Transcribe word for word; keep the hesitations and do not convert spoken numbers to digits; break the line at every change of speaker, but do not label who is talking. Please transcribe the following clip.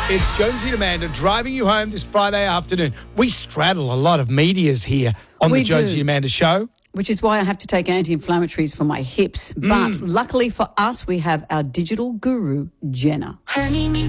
It's Jonesy and Amanda driving you home this Friday afternoon. We straddle a lot of medias here on
We
the Jonesy
do.
and Amanda show.
Which is why I have to take anti-inflammatories for my hips. But luckily for us, we have our digital guru, Jenna.